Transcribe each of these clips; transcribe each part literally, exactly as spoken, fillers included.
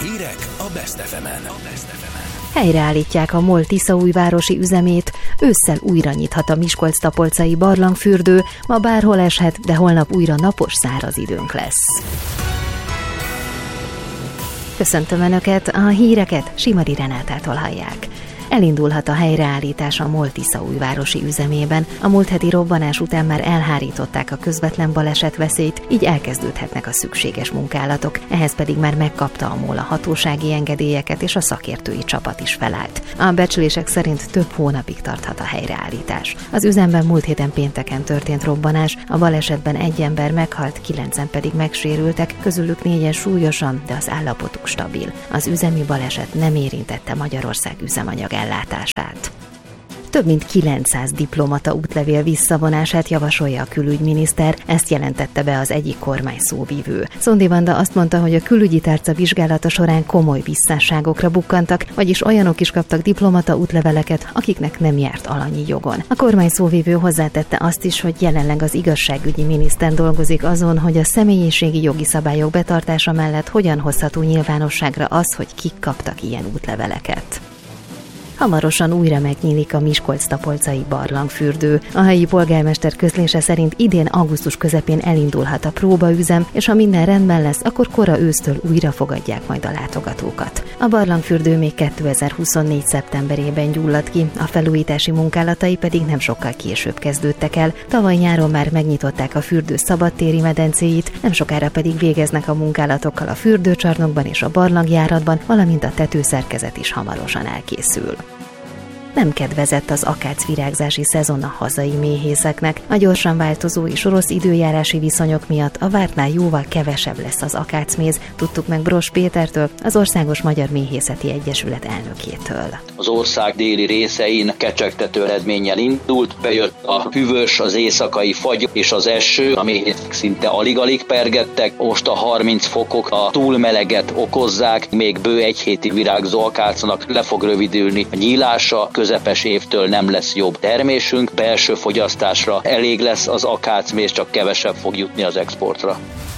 Hírek a Best ef emen. Helyreállítják a MOL tiszaújvárosi üzemét, ősszel újra nyithat a Miskolc-Tapolcai barlangfürdő, ma bárhol eshet, de holnap újra napos, száraz időnk lesz. Köszöntöm Önöket, a híreket Simari Renátától hallják. Elindulhat a helyreállítás a MOL tiszaújvárosi üzemében. A múlt heti robbanás után már elhárították a közvetlen balesetveszélyt, így elkezdődhetnek a szükséges munkálatok. Ehhez pedig már megkapta a MOL a hatósági engedélyeket, és a szakértői csapat is felállt. A becslések szerint több hónapig tarthat a helyreállítás. Az üzemben múlt héten pénteken történt robbanás, a balesetben egy ember meghalt, kilencen pedig megsérültek, közülük négyen súlyosan, de az állapotuk stabil. Az üzemi baleset nem érintette Magyarország üzemanyag ellátását. Több mint kilencszáz diplomata útlevél visszavonását javasolja a külügyminiszter, ezt jelentette be az egyik kormány szóvivő. Szondi Vanda azt mondta, hogy a külügyi tárca vizsgálata során komoly visszásságokra bukkantak, vagyis olyanok is kaptak diplomata útleveleket, akiknek nem járt alanyi jogon. A kormány szóvivő hozzátette azt is, hogy jelenleg az igazságügyi miniszter dolgozik azon, hogy a személyiségi jogi szabályok betartása mellett hogyan hozható nyilvánosságra az, hogy kik kaptak ilyen útleveleket. Hamarosan újra megnyílik a Miskolc-Tapolcai barlangfürdő. A helyi polgármester közlése szerint idén augusztus közepén elindulhat a próbaüzem, és ha minden rendben lesz, akkor kora ősztől újra fogadják majd a látogatókat. A barlangfürdő még kétezer-huszonnégy szeptemberében gyulladt ki, a felújítási munkálatai pedig nem sokkal később kezdődtek el. Tavaly nyáron már megnyitották a fürdő szabadtéri medencéit, nem sokára pedig végeznek a munkálatokkal a fürdőcsarnokban és a barlangjáratban, valamint a tetőszerkezet is hamarosan elkészül. Nem kedvezett az akácvirágzási szezon a hazai méhészeknek. A gyorsan változó és rossz időjárási viszonyok miatt a vártnál jóval kevesebb lesz az akácméz, tudtuk meg Bross Pétertől, az Országos Magyar Méhészeti Egyesület elnökétől. Az ország déli részein kecsegtető eredménnyel indult, bejött a hűvös, az éjszakai fagy és az eső, a méhészek szinte alig-alig pergettek, most a harminc fokok a túlmeleget okozzák, még bő egy hétig virágzó akácnak le fog rövidülni a nyílása, közepes évtől nem lesz jobb termésünk, belső fogyasztásra elég lesz az akácméz, csak kevesebb fog jutni az exportra.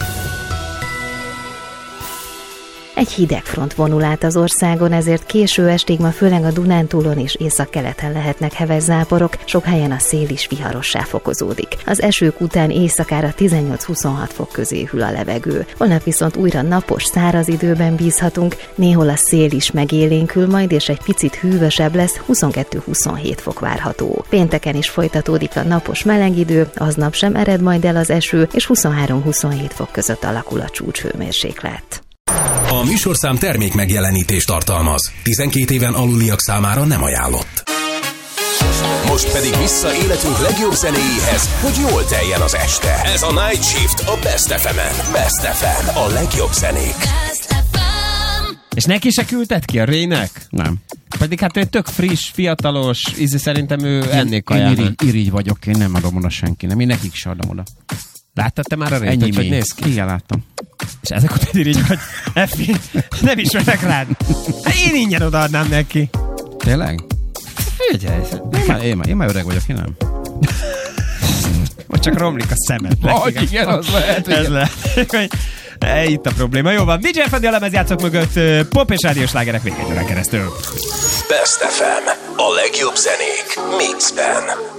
Egy hidegfront vonul át az országon, ezért késő estig ma főleg a Dunántúlon és északkeleten lehetnek heves záporok, sok helyen a szél is viharossá fokozódik. Az esők után éjszakára tizennyolc-huszonhat fok közé hűl a levegő. Holnap viszont újra napos, száraz időben bízhatunk, néhol a szél is megélénkül majd, és egy picit hűvösebb lesz, huszonkettő-huszonhét fok várható. Pénteken is folytatódik a napos meleg idő, aznap sem ered majd el az eső, és huszonhárom-huszonhét fok között alakul a csúcshőmérséklet. A műsorszám termék megjelenítést tartalmaz. tizenkét éven aluliak számára nem ajánlott. Most pedig vissza életünk legjobb zenéjéhez, hogy jól teljen az este. Ez a Night Shift a Best ef emen. Best ef em, a legjobb zenék. És neki se küldted ki a Rének? Nem. Pedig hát ő tök friss, fiatalos, ízi szerintem ő ennél kaján. Én irigy, irigy vagyok, én nem adom oda senki, nem. Én nekik se adom oda. Láttad te már a Rényt, hogy, hogy néz ki? Igen, láttam. És ezek után irigy vagy. Effi, nem ismerek rád. Én ingyen odaadnám neki. Tényleg? Figyelj. Én már, én, már, én már öreg vagyok, én nem. Vagy csak romlik a szemed. Vagy igen, az lehet. Ez lehet. Itt a probléma. Jó van. dé dzsé Fadi a lemezjátszók mögött pop és rádiós slágerek még egy órán keresztül. Best ef em, a legjobb zenék mixben.